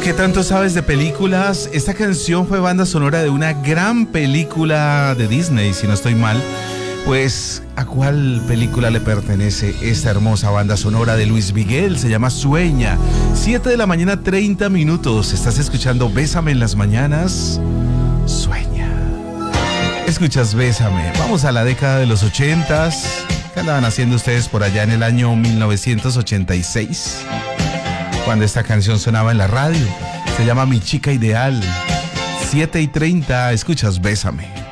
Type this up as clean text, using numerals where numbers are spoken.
¿Qué tanto sabes de películas? Esta canción fue banda sonora de una gran película de Disney, si no estoy mal. Pues, ¿a cuál película le pertenece esta hermosa banda sonora de Luis Miguel? Se llama Sueña. 7 de la mañana, 30 minutos. ¿Estás escuchando Bésame en las mañanas? Sueña. Escuchas Bésame. Vamos a la década de los 80s. ¿Qué andaban haciendo ustedes por allá en el año 1986? Cuando esta canción sonaba en la radio. Se llama Mi Chica Ideal. 7:30, escuchas Bésame.